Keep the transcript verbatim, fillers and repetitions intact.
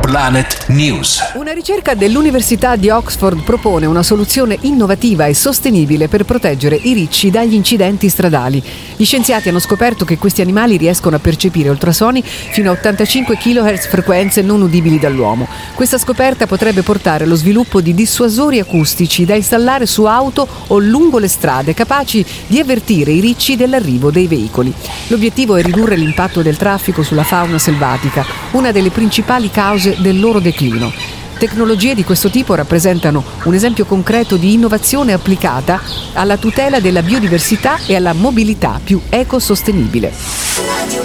Planet News. Una ricerca dell'Università di Oxford propone una soluzione innovativa e sostenibile per proteggere i ricci dagli incidenti stradali. Gli scienziati hanno scoperto che questi animali riescono a percepire ultrasuoni fino a ottantacinque chilohertz, frequenze non udibili dall'uomo. Questa scoperta potrebbe portare allo sviluppo di dissuasori acustici da installare su auto o lungo le strade, capaci di avvertire i ricci dell'arrivo dei veicoli. L'obiettivo è ridurre l'impatto del traffico sulla fauna selvatica, una delle principali cause del loro declino. Tecnologie di questo tipo rappresentano un esempio concreto di innovazione applicata alla tutela della biodiversità e alla mobilità più ecosostenibile.